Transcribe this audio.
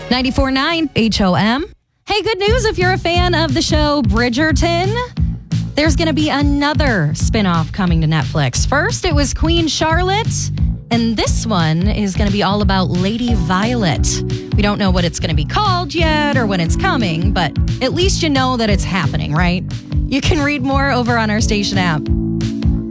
94.9 HOM. Hey, good news if you're a fan of the show Bridgerton. There's going to be another spinoff coming to Netflix. First, it was Queen Charlotte, and this one is going to be all about Lady Violet. We don't know what it's going to be called yet or when it's coming, but at least you know that it's happening, right? You can read more over on our station app.